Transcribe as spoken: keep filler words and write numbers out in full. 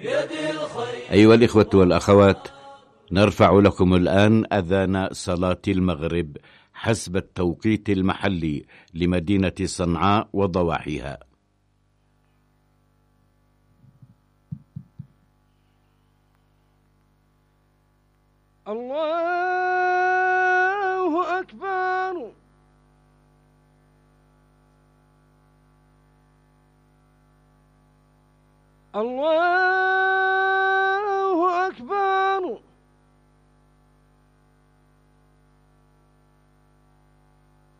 أيها الإخوة والأخوات، نرفع لكم الآن أذان صلاة المغرب حسب التوقيت المحلي لمدينة صنعاء وضواحيها. الله أكبر. الله